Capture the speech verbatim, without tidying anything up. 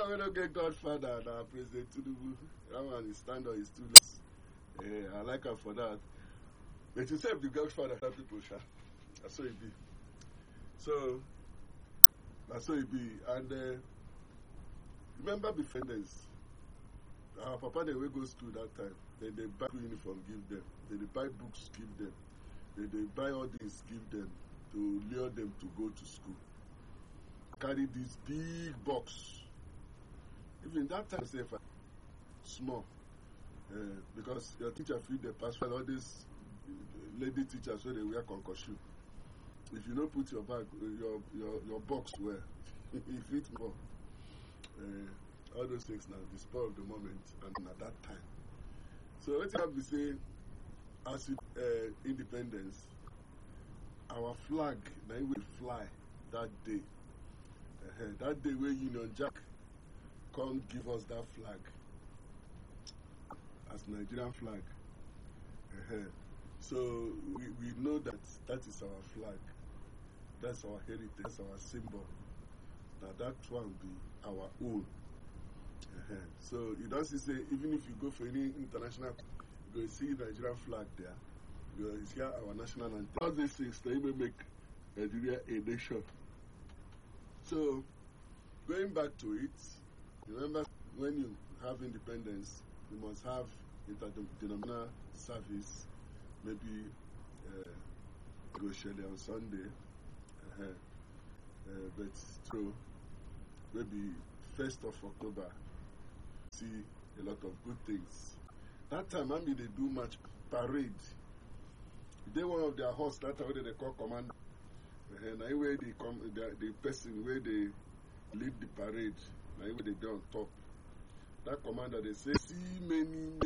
one wey don't get Godfather na President Tinubu. That one is stand on his two legs. Uh, I like her for that. But you said the Godfather that people sha. That's so it be. So that's so it be. And uh, remember defenders. Our papa they will go school that time. Then they buy uniform, give them. Then they buy books, give them. Then they buy all these, give them to lure them to go to school. Carry this big box. Even that time, say small, uh, because your teacher feel the pass for all these lady teachers where they wear concussion. If you don't put your bag, your your your box where it fits more. Uh, all those things now, the spur of the moment, and at that time. So what you have to say, as with, uh, independence, our flag, now will fly that day. Uh, that day where Union Jack come give us that flag as Nigerian flag. Uh, so we, we know that that is our flag. That's our heritage, that's our symbol. Now that one be our own. Uh, so you don't see, say, even if you go for any international, you go see Nigerian flag there. You go see our national anthem. All these things, they will make Nigeria a nation. So, going back to it, remember when you have independence, you must have interdenominational service, maybe uh, go share on Sunday, uh, uh, but so maybe first of October, see a lot of good things. That time, I mean, they do much parade. They one of their hosts, that's what they call commander. And anyway, they come, the, the person where they lead the parade, anyway, they go on top. That commander, they say, see many.